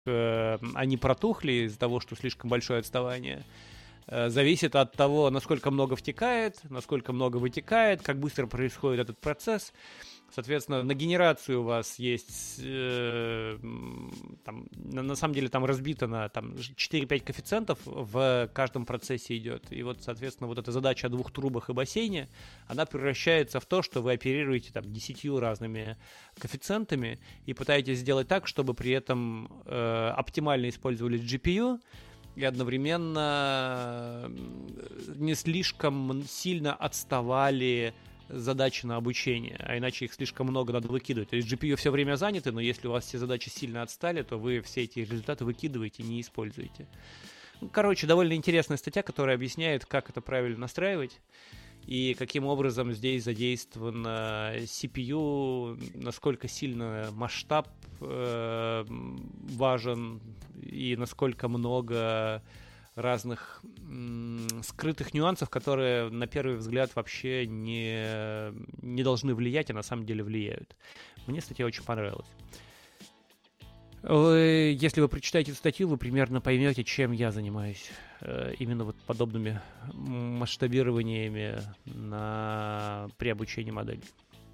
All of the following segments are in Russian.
они протухли из-за того, что слишком большое отставание, зависит от того, насколько много втекает, насколько много вытекает, как быстро происходит этот процесс. Соответственно, на генерацию у вас есть, там, на самом деле там разбито на там, 4-5 коэффициентов в каждом процессе идет. И вот, соответственно, вот эта задача о 2 трубах и бассейне, она превращается в то, что вы оперируете там 10 разными коэффициентами и пытаетесь сделать так, чтобы при этом оптимально использовались GPU, и одновременно не слишком сильно отставали задачи на обучение, а иначе их слишком много надо выкидывать. То есть GPU все время заняты, но если у вас все задачи сильно отстали, то вы все эти результаты выкидываете, не используете. Короче, довольно интересная статья, которая объясняет, как это правильно настраивать и каким образом здесь задействован CPU, насколько сильно масштаб важен и насколько много разных скрытых нюансов, которые на первый взгляд вообще не должны влиять, а на самом деле влияют. Мне статья очень понравилась. Если вы прочитаете эту статью, вы примерно поймете, чем я занимаюсь. Именно вот подобными масштабированиями при обучении модели.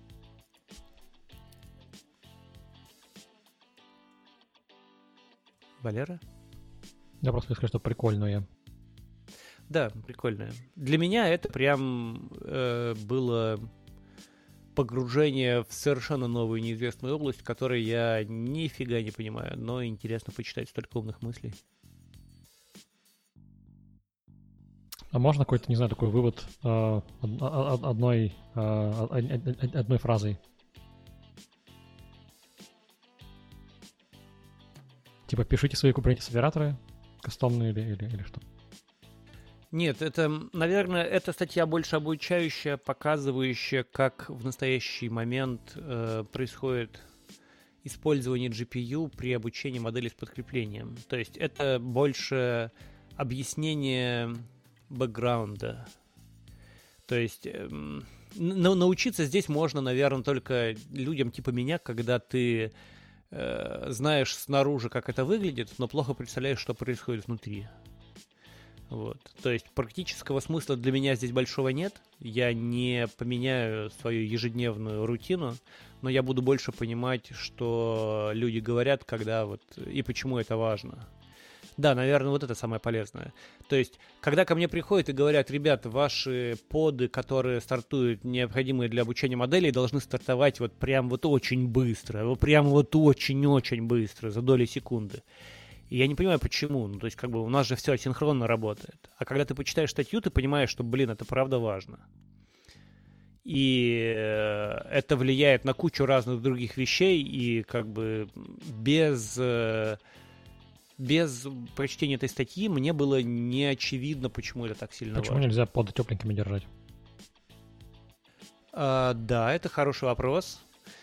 Валера? Я просто скажу, что прикольное. Да, прикольное. Для меня это прям было погружение в совершенно новую неизвестную область, в которой я нифига не понимаю, но интересно почитать столько умных мыслей. А можно какой-то, не знаю, такой вывод одной фразой? Типа пишите свои Kubernetes-операторы кастомные или что? Нет, это, наверное, эта статья больше обучающая, показывающая, как в настоящий момент происходит использование GPU при обучении модели с подкреплением. То есть это больше объяснение бэкграунда. То есть научиться здесь можно, наверное, только людям типа меня, когда ты знаешь снаружи, как это выглядит, но плохо представляешь, что происходит внутри. Вот. То есть практического смысла для меня здесь большого нет. Я не поменяю свою ежедневную рутину, но я буду больше понимать, что люди говорят, когда вот и почему это важно. Да, наверное, вот это самое полезное. То есть, когда ко мне приходят и говорят: ребята, ваши поды, которые стартуют, необходимые для обучения моделей, должны стартовать вот прям вот очень быстро, вот прям вот очень-очень быстро, за доли секунды. И я не понимаю, почему. Ну, то есть, как бы у нас же все асинхронно работает. А когда ты почитаешь статью, ты понимаешь, что, блин, это правда важно. И это влияет на кучу разных других вещей, и как бы без прочтения этой статьи мне было не очевидно, почему это так сильно важно. Почему нельзя поды тепленькими держать? Да, это хороший вопрос.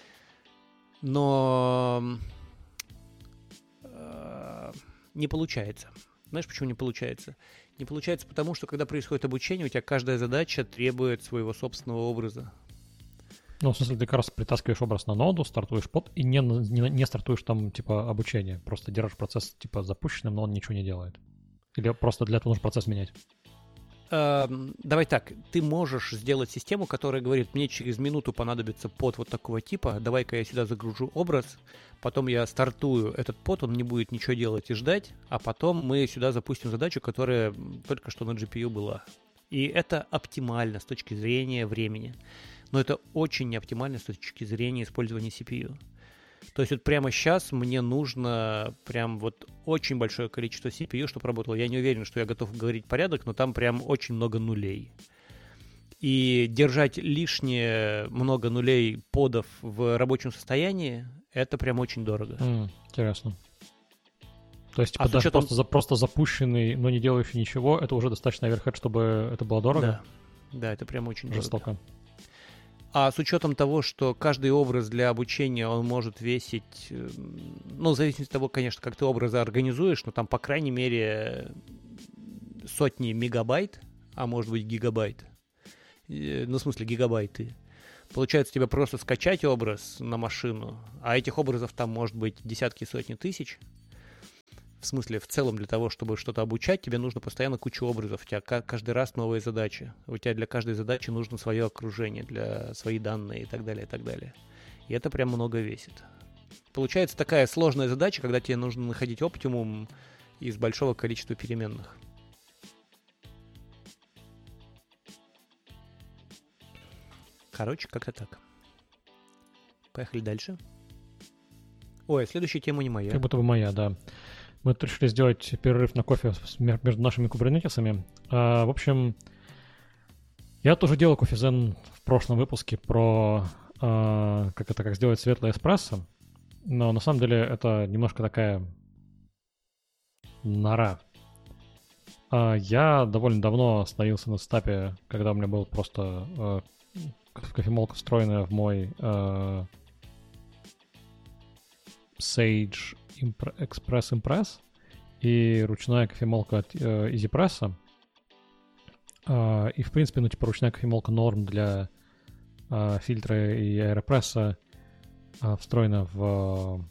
Но не получается. Знаешь, почему не получается? Не получается потому, что когда происходит обучение, у тебя каждая задача требует своего собственного образа. Ну, в смысле, ты как раз притаскиваешь образ на ноду, стартуешь под и не стартуешь там, типа, обучение. Просто держишь процесс, типа, запущенным, но он ничего не делает. Или просто для этого нужно процесс менять? Давай так, ты можешь сделать систему, которая говорит: мне через минуту понадобится под вот такого типа, давай-ка я сюда загружу образ, потом я стартую этот под, он не будет ничего делать и ждать, а потом мы сюда запустим задачу, которая только что на GPU была. И это оптимально с точки зрения времени. Но это очень неоптимально с точки зрения использования CPU. То есть вот прямо сейчас мне нужно прям вот очень большое количество CPU, чтобы работало. Я не уверен, что я готов говорить порядок, но там прям очень много нулей. И держать лишнее много нулей подов в рабочем состоянии, это прям очень дорого. Интересно. То есть типа, даже просто запущенный, но не делающий ничего, это уже достаточно оверхед, чтобы это было дорого? Да, это прям очень жестоко. Дорого. А с учетом того, что каждый образ для обучения, он может весить, ну, в зависимости от того, конечно, как ты образы организуешь, но там, по крайней мере, сотни мегабайт, а может быть гигабайт, ну, в смысле гигабайты. Получается, тебе просто скачать образ на машину, а этих образов там может быть десятки, сотни тысяч. в смысле, в целом для того, чтобы что-то обучать, тебе нужно постоянно кучу образов, у тебя каждый раз новые задачи. У тебя для каждой задачи нужно свое окружение, для свои данные и так далее, и так далее. И это прям много весит. Получается такая сложная задача, когда тебе нужно находить оптимум из большого количества переменных. Короче, как-то так. Поехали дальше. Ой, следующая тема не моя. Как будто бы моя, да. Мы тут решили сделать перерыв на кофе между нашими кубернетисами. В общем, я тоже делал кофе-зен в прошлом выпуске про как сделать светлое эспрессо. Но на самом деле это немножко такая нора. Я довольно давно остановился на стапе, когда у меня был просто кофемолка, встроенная в мой Sage Express Impress и ручная кофемолка от EasyPress. И, в принципе, ручная кофемолка норм для фильтра и аэропресса встроена в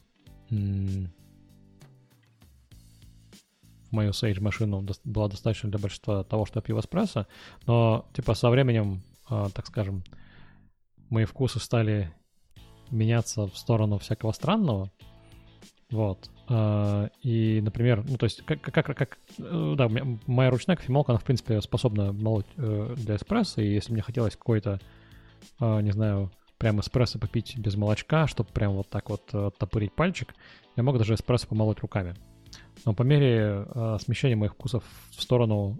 мою Sage машину, была достаточно для большинства того, что я пью в эспрессо. Но, со временем, так скажем, мои вкусы стали меняться в сторону всякого странного. Вот. И, например, да, моя ручная кофемолка, она, в принципе, способна молоть для эспрессо, и если мне хотелось какой-то, не знаю, прям эспрессо попить без молочка, чтобы прям вот так вот оттопырить пальчик, я мог даже эспрессо помолоть руками. Но по мере смещения моих вкусов в сторону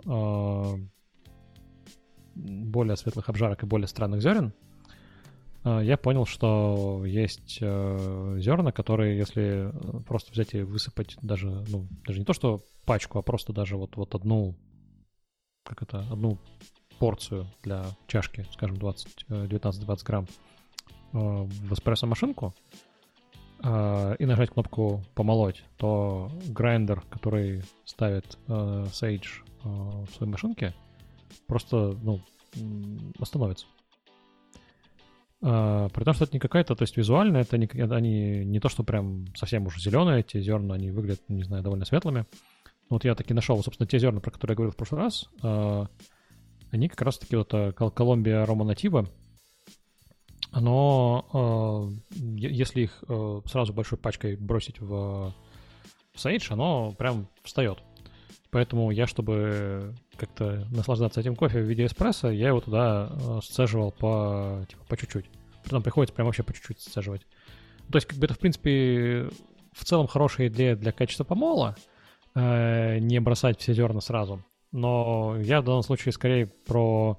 более светлых обжарок и более странных зерен, я понял, что есть зерна, которые, если просто взять и высыпать даже не то что пачку, а просто даже вот одну порцию для чашки, скажем, 19-20 грамм в эспрессо-машинку и нажать кнопку «Помолоть», то грайндер, который ставит Sage в своей машинке, просто остановится. При том, что это не какая-то, то есть визуально это они не то, что прям совсем уже зеленые, эти зерна, они выглядят, не знаю, довольно светлыми. Вот я таки нашел, собственно, те зерна, про которые я говорил в прошлый раз, они как раз-таки вот Columbia Aroma Nativa, но если их сразу большой пачкой бросить в Sage, оно прям встает. Поэтому я, чтобы как-то наслаждаться этим кофе в виде эспрессо, я его туда сцеживал по чуть-чуть. Притом приходится прям вообще по чуть-чуть сцеживать. То есть, это, в принципе, в целом хорошая идея для качества помола, не бросать все зерна сразу. Но я в данном случае скорее про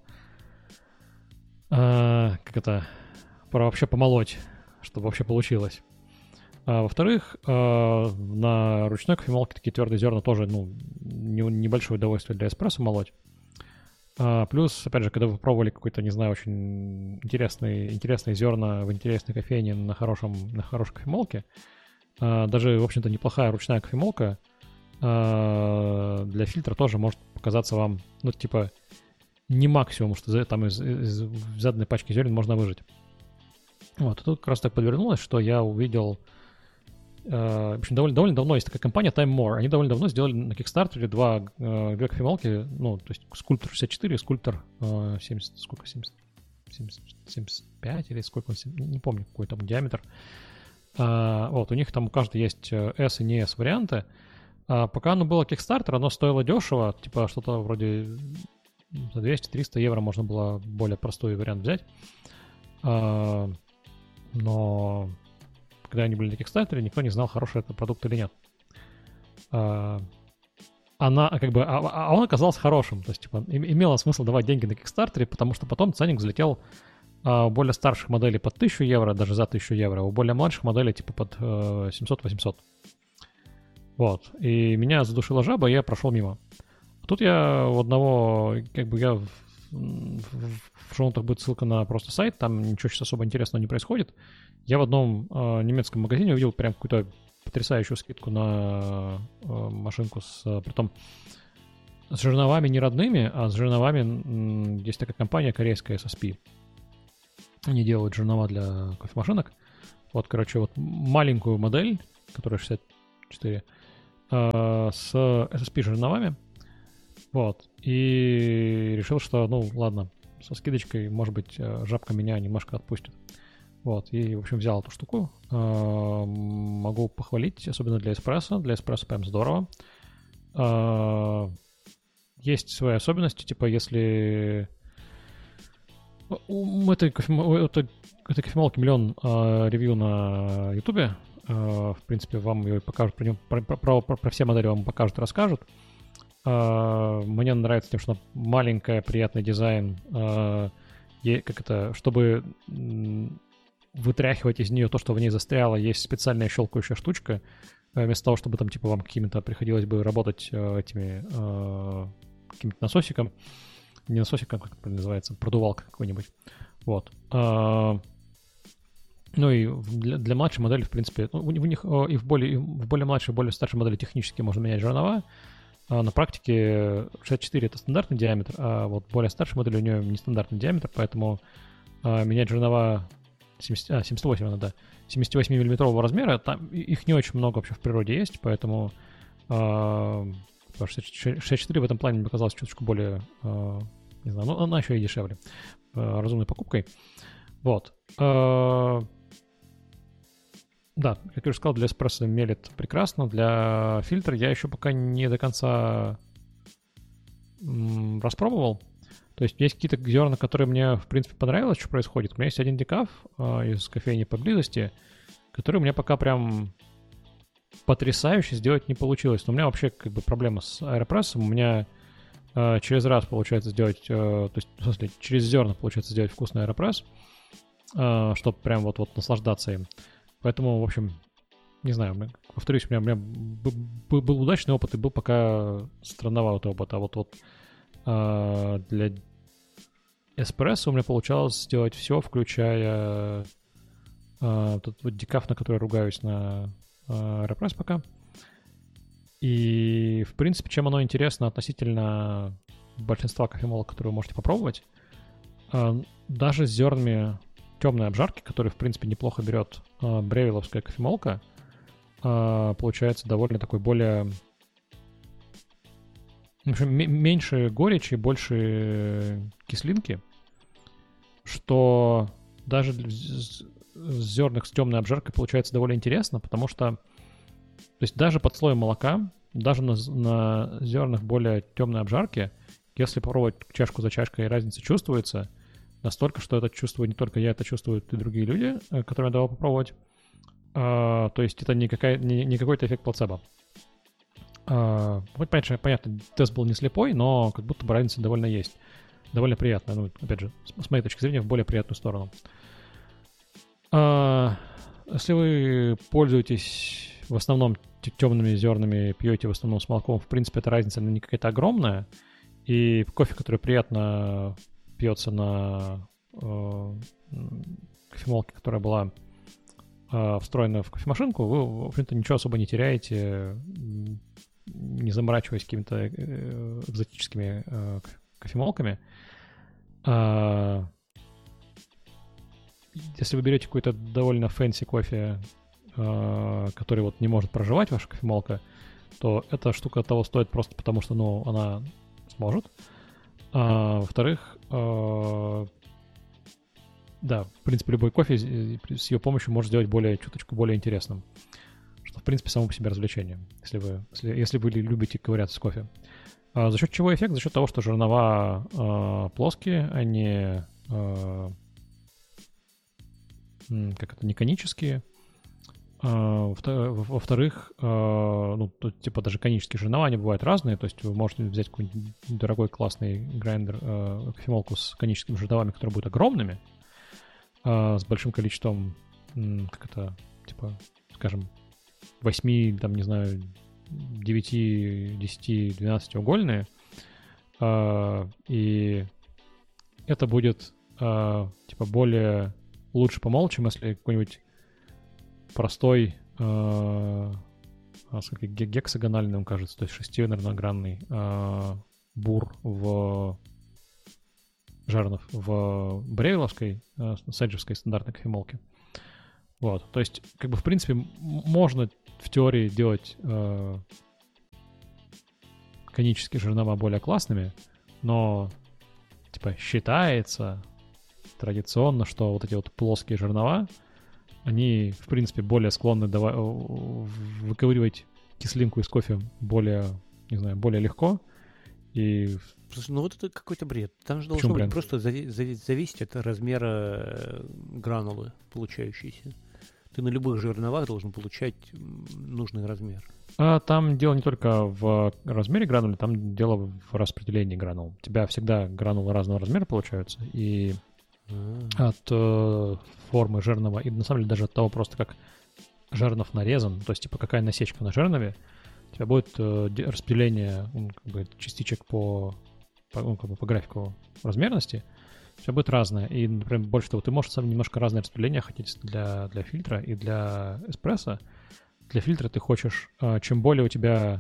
вообще помолоть, чтобы вообще получилось. Во-вторых, на ручной кофемолке такие твердые зерна тоже, небольшое удовольствие для эспрессо молоть. Плюс, опять же, когда вы пробовали какой-то, не знаю, очень интересные зерна в интересной кофейне на хорошей кофемолке, даже, в общем-то, неплохая ручная кофемолка для фильтра тоже может показаться вам, не максимум, что там из заданной пачки зерен можно выжать. Вот, и тут как раз так подвернулось, что я увидел... В общем, довольно давно есть такая компания Time More. Они довольно давно сделали на Kickstarter две кофемолки, то есть Sculptor 64 и Sculptor 75 или сколько, не помню, какой там диаметр. Вот, у них там у каждой есть S и не S варианты. Пока оно было Kickstarter, оно стоило дешево, что-то вроде за 200-300 евро можно было более простой вариант взять. Но когда они были на Kickstarter, никто не знал, хороший это продукт или нет. Он оказался хорошим. То есть, имело смысл давать деньги на Kickstarter, потому что потом ценник взлетел у более старших моделей под 1000 евро, даже за 1000 евро, а у более младших моделей под 700-800. Вот. И меня задушила жаба, и я прошел мимо. А тут я у одного, в шоу-нотах будет ссылка на просто сайт, там ничего сейчас особо интересного не происходит. Я в одном немецком магазине увидел прям какую-то потрясающую скидку на машинку притом с жерновами не родными, а с жерновами, есть такая компания корейская SSP. Они делают жернова для кофемашинок. Вот, маленькую модель, которая 64, с SSP-жерновами. Вот. И решил, что, ну, ладно, со скидочкой, может быть, жабка меня немножко отпустит. Вот. И, в общем, взял эту штуку. Могу похвалить, особенно для эспрессо. Для эспрессо прям здорово. Есть свои особенности, типа, если... У этой кофемолки миллион ревью на Ютубе. В принципе, вам ее покажут, про все модели вам покажут, расскажут. Мне нравится тем, что она маленькая, приятный дизайн. Чтобы вытряхивать из нее то, что в ней застряло, есть специальная щелкающая штучка. Вместо того, чтобы там, типа, вам какими-то приходилось бы работать этими каким-то насосиком. Не насосиком, как это называется, продувалка какой-нибудь. Вот. Ну и для младшей модели, в принципе, у них и в более младшей, более старшей модели технически можно менять жернова. На практике 64 это стандартный диаметр, а вот более старшей модели у нее нестандартный диаметр, поэтому менять жернова 78 она, да, 78 миллиметрового размера, там их не очень много вообще в природе есть, поэтому 64 в этом плане мне показалось чуточку более, не знаю, ну она еще и дешевле, разумной покупкой. Вот. Да, как я уже сказал, для эспрессо мелит прекрасно. Для фильтра я еще пока не до конца распробовал. То есть есть какие-то зерна, которые мне, в принципе, понравилось, что происходит. У меня есть один декаф из кофейни поблизости, который у меня пока прям потрясающе сделать не получилось. Но у меня вообще как бы проблема с аэропрессом. У меня через раз получается сделать, то есть, в смысле, через зерна получается сделать вкусный аэропресс, чтобы прям вот наслаждаться им. Поэтому, в общем, не знаю, повторюсь, у меня был удачный опыт и был пока странноватый опыт. А вот для эспрессо у меня получалось сделать все, включая тот вот декаф, на который ругаюсь на аэропресс пока. И, в принципе, чем оно интересно относительно большинства кофемолок, которые вы можете попробовать, даже с зернами темной обжарки, который, в принципе, неплохо берет бревиловская кофемолка, получается довольно такой более... В общем, меньше горечи, больше кислинки, что даже с зернах с темной обжаркой получается довольно интересно, потому что, то есть даже под слоем молока, даже на зернах более темной обжарки, если попробовать чашку за чашкой, разница чувствуется, настолько, что это чувствую не только я, это чувствуют и другие люди, которым я давал попробовать. То есть это не какой-то эффект плацебо. Понятно, тест был не слепой, но как будто бы разница довольно есть. Довольно приятно. Ну, опять же, с моей точки зрения, в более приятную сторону. Если вы пользуетесь в основном темными зернами, пьете в основном с молоком, в принципе, эта разница не какая-то огромная. И кофе, который приятно пьется на кофемолке, которая была встроена в кофемашинку, вы, в общем-то, ничего особо не теряете, не заморачиваясь какими-то экзотическими кофемолками. Если вы берете какой-то довольно фэнси кофе, который вот не может проживать ваша кофемолка, то эта штука того стоит просто потому, что, ну, она сможет. Во-вторых, да, в принципе, любой кофе с ее помощью может сделать чуточку более интересным. Что, в принципе, само по себе развлечение, если вы любите ковыряться с кофе. За счет чего эффект? За счет того, что жернова плоские, они не конические. Во-вторых, ну, тут, типа, даже конические жернова, они бывают разные, то есть вы можете взять какой-нибудь дорогой классный грайндер, кофемолку с коническими жерновами, которые будут огромными, с большим количеством, типа, скажем, 8, там, не знаю, 9, 10, 12 угольные, и это будет, типа, лучше по молчам, если какой-нибудь простой, гексагональный, он кажется, то есть 6-гранный бур в жернов в бревиловской, седжевской стандартной кофемолке. Вот, то есть, как бы, в принципе, можно в теории делать конические жернова более классными, но типа считается традиционно, что вот эти вот плоские жернова, они, в принципе, более склонны выковыривать кислинку из кофе более, не знаю, более легко. И... Слушай, ну вот это какой-то бред. Там же должно быть просто зависеть от размера гранулы получающейся. Ты на любых жерновах должен получать нужный размер. А там дело не только в размере гранулы, там дело в распределении гранул. У тебя всегда гранулы разного размера получаются, и от формы жернова, и на самом деле даже от того просто, как жернов нарезан, то есть типа какая насечка на жернове, у тебя будет распределение как бы, частичек по графику размерности, у тебя будет разное. И, например, больше того, ты можешь сам немножко разное распределение хотеть для фильтра и для эспрессо. Для фильтра ты хочешь, чем более у тебя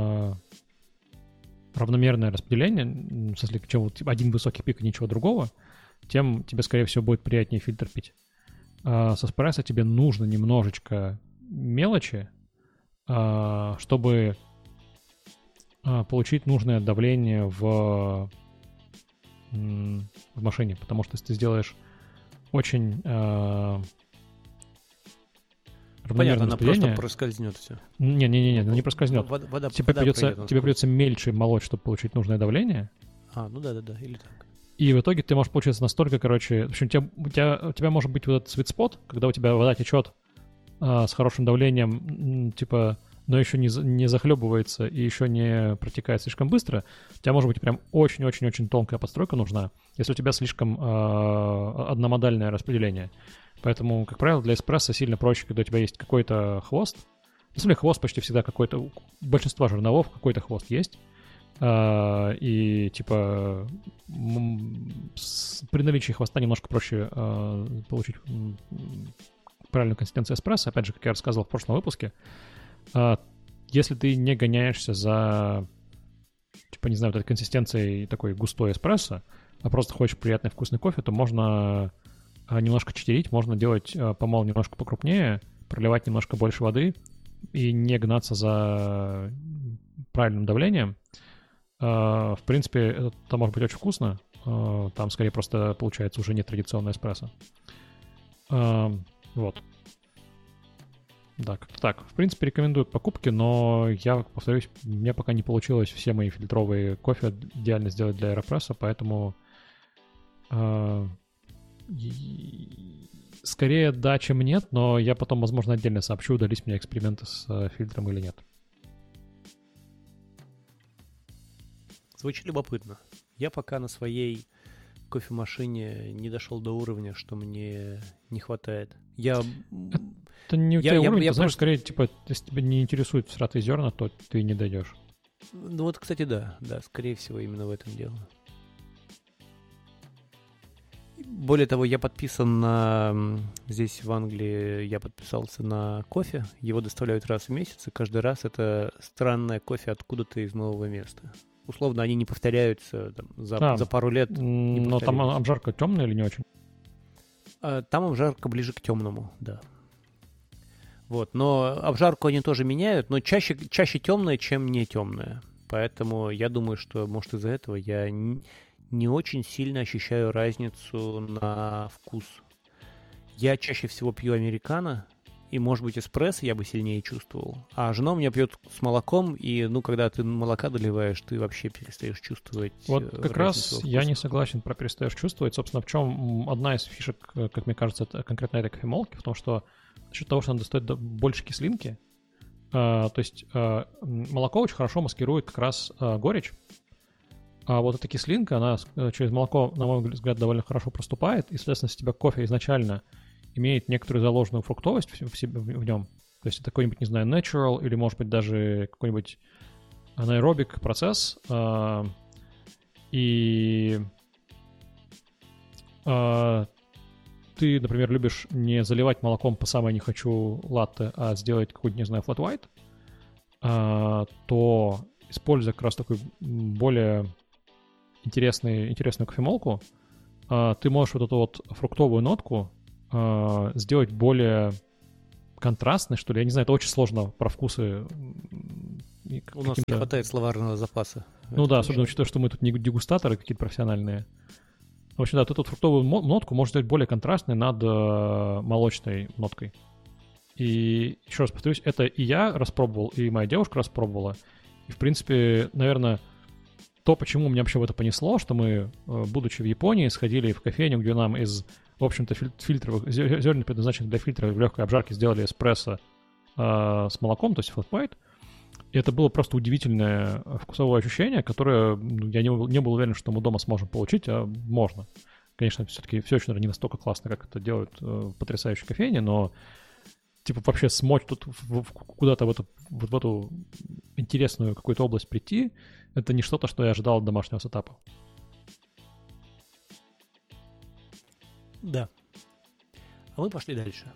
равномерное распределение, в смысле, чем один высокий пик и ничего другого, тем тебе, скорее всего, будет приятнее фильтр пить. С эспрессо тебе нужно немножечко мелочи, чтобы получить нужное давление в машине, потому что если ты сделаешь очень понятно, она просто проскользнет все. Не, она не проскользнет. Тебе придется мельче молоть, чтобы получить нужное давление. Ну да, или так. И в итоге ты можешь получиться настолько, короче... В общем, у тебя может быть вот этот sweet spot, когда у тебя вода течет с хорошим давлением, типа, но еще не захлебывается и еще не протекает слишком быстро. У тебя может быть прям очень-очень-очень тонкая подстройка нужна, если у тебя слишком одномодальное распределение. Поэтому, как правило, для эспрессо сильно проще, когда у тебя есть какой-то хвост. На самом деле хвост почти всегда какой-то... У большинства жерновов какой-то хвост есть. И типа при наличии хвоста немножко проще получить правильную консистенцию эспрессо. Опять же, как я рассказывал в прошлом выпуске, если ты не гоняешься за, типа, не знаю, вот этой консистенцией такой густой эспрессо, а просто хочешь приятный вкусный кофе, то можно немножко читерить, можно делать помол немножко покрупнее, проливать немножко больше воды и не гнаться за правильным давлением. В принципе, это может быть очень вкусно. Там скорее просто получается уже не традиционная эспрессо. Вот. Да, как-то так. В принципе, рекомендую к покупке, но я, повторюсь, у меня пока не получилось все мои фильтровые кофе идеально сделать для аэропресса, поэтому скорее да, чем нет, но я потом, возможно, отдельно сообщу, удались мне эксперименты с фильтром или нет. Звучит любопытно. Я пока на своей кофемашине не дошел до уровня, что мне не хватает. Это не у тебя уровень, ты знаешь, скорее, типа, если тебя не интересуют сратые зерна, то ты не дойдешь. Ну вот, кстати, да, скорее всего, именно в этом дело. Более того, я подписан здесь в Англии, я подписался на кофе, его доставляют раз в месяц, и каждый раз это странное кофе откуда-то из нового места. Условно, они не повторяются там, за пару лет. Но там обжарка темная или не очень? Там обжарка ближе к темному, да. Вот, но обжарку они тоже меняют, но чаще темная, чем не темная. Поэтому я думаю, что, может, из-за этого я не очень сильно ощущаю разницу на вкус. Я чаще всего пью американо, и, может быть, эспрессо я бы сильнее чувствовал. А жена у меня пьет с молоком, и, когда ты молока доливаешь, ты вообще перестаешь чувствовать. Вот как раз я не согласен про перестаешь чувствовать. Собственно, в чем одна из фишек, как мне кажется, это конкретно этой кофемолки, в том, что за счет того, что она достает больше кислинки, то есть молоко очень хорошо маскирует как раз горечь, а вот эта кислинка, она через молоко, на мой взгляд, довольно хорошо проступает, и, соответственно, если у тебя кофе изначально имеет некоторую заложенную фруктовость в нем, то есть это какой-нибудь, не знаю, natural или, может быть, даже какой-нибудь анаэробик процесс, и ты, например, любишь не заливать молоком по самое не хочу латте, а сделать какой-нибудь, не знаю, flat white, то, используя как раз такую более интересную кофемолку, ты можешь вот эту вот фруктовую нотку сделать более контрастной, что ли. Я не знаю, это очень сложно про вкусы У нас не хватает словарного запаса. Ну да, особенно учитывая, что мы тут не дегустаторы какие-то профессиональные. В общем, да, ты тут фруктовую нотку можешь сделать более контрастной над молочной ноткой. И еще раз повторюсь, это и я распробовал, и моя девушка распробовала. И, в принципе, наверное, то, почему меня вообще в это понесло, что мы, будучи в Японии, сходили в кофейню, где нам из, в общем-то, фильтровых, зерен, предназначенных для фильтра в легкой обжарке, сделали эспрессо с молоком, то есть flat white. И это было просто удивительное вкусовое ощущение, которое я не был уверен, что мы дома сможем получить, а можно. Конечно, все-таки все еще, наверное, не настолько классно, как это делают потрясающие кофейни, но типа вообще смочь тут куда-то в эту интересную какую-то область прийти, это не что-то, что я ожидал от домашнего сетапа. Да. А мы пошли дальше.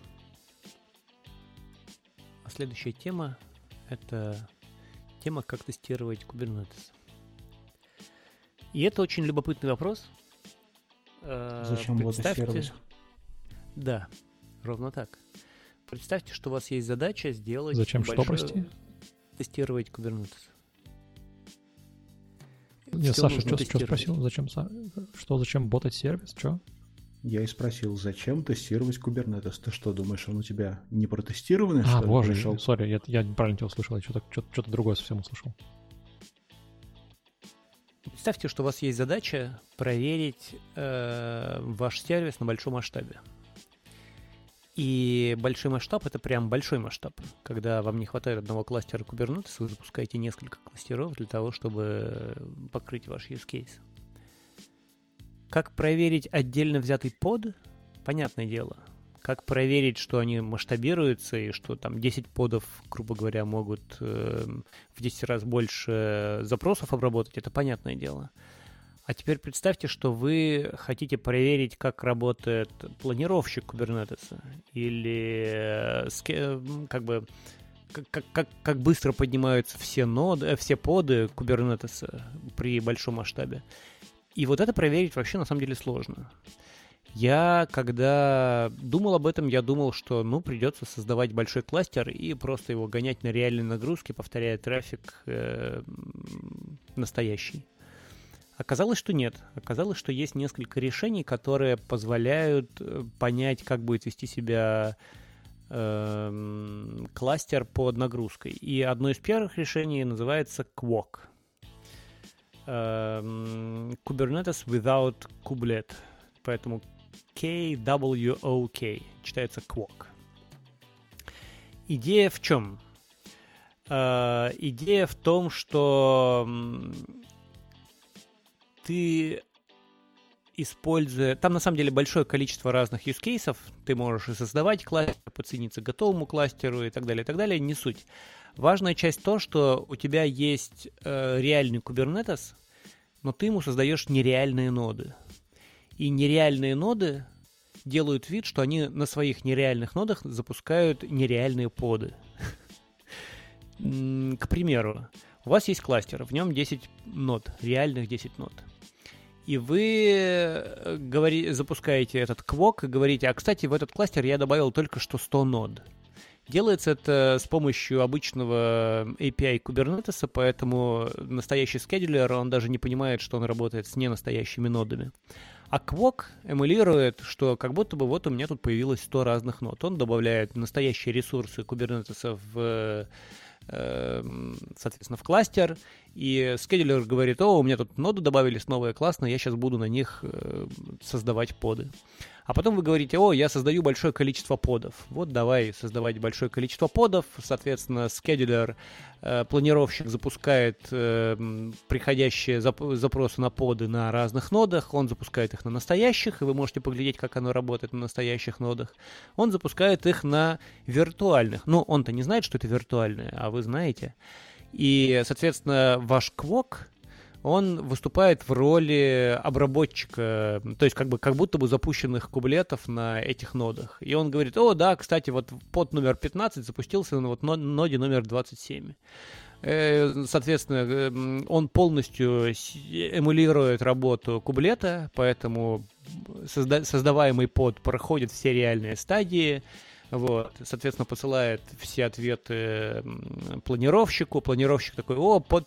А следующая тема — это тема, как тестировать Kubernetes. И это очень любопытный вопрос. Зачем его тестировать? Да, ровно так. Представьте, что у вас есть задача сделать... Зачем что, прости? Тестировать Kubernetes. Нет, Саша, что спросил? Зачем ботать сервис? Что? Я и спросил, зачем тестировать Kubernetes? Ты что, думаешь, он у тебя не протестированный, что ли, боже, пришел? Сори, я неправильно тебя услышал, я что-то другое совсем услышал. Представьте, что у вас есть задача проверить ваш сервис на большом масштабе. И большой масштаб — это прям большой масштаб. Когда вам не хватает одного кластера Kubernetes, вы запускаете несколько кластеров для того, чтобы покрыть ваш use case. Как проверить отдельно взятый под? Понятное дело. Как проверить, что они масштабируются и что там 10 подов, грубо говоря, могут в 10 раз больше запросов обработать, это понятное дело. А теперь представьте, что вы хотите проверить, как работает планировщик Kubernetes или как быстро поднимаются все ноды, все поды Kubernetes при большом масштабе. И вот это проверить вообще на самом деле сложно. Я, когда думал об этом, я думал, что, придется создавать большой кластер и просто его гонять на реальной нагрузке, повторяя трафик настоящий. Оказалось, что нет. Оказалось, что есть несколько решений, которые позволяют понять, как будет вести себя кластер под нагрузкой. И одно из первых решений называется Kwok. Kubernetes without kubelet. Поэтому KWOK. Читается Kwok. Идея в чем? Идея в том, что ты, используя... Там на самом деле большое количество разных use cases. Ты можешь и создавать кластер, подсоединиться к готовому кластеру и так далее, не суть. Важная часть то, что у тебя есть реальный Kubernetes, но ты ему создаешь нереальные ноды. И нереальные ноды делают вид, что они на своих нереальных нодах запускают нереальные поды. К примеру, у вас есть кластер, в нем 10 нод, реальных 10 нод. И вы запускаете этот Kwok и говорите, а, кстати, в этот кластер я добавил только что 100 нод. Делается это с помощью обычного API Kubernetes, поэтому настоящий скедулер, он даже не понимает, что он работает с ненастоящими нодами. А Kwok эмулирует, что как будто бы вот у меня тут появилось 100 разных нод. Он добавляет настоящие ресурсы Kubernetes соответственно, в кластер, и скедулер говорит, у меня тут ноды добавились новые, классно, я сейчас буду на них создавать поды. А потом вы говорите, я создаю большое количество подов. Вот давай создавать большое количество подов, соответственно, скедулер, планировщик запускает приходящие запросы на поды на разных нодах, он запускает их на настоящих, и вы можете поглядеть, как оно работает на настоящих нодах. Он запускает их на виртуальных. Он-то не знает, что это виртуальное, а вы знаете. И, соответственно, ваш Kwok, он выступает в роли обработчика, то есть как будто бы запущенных кублетов на этих нодах. И он говорит, да, кстати, вот под номер 15 запустился на ноде номер 27. Соответственно, он полностью эмулирует работу кублета, поэтому создаваемый под проходит все реальные стадии, Вот, соответственно, посылает все ответы планировщику. Планировщик такой: о,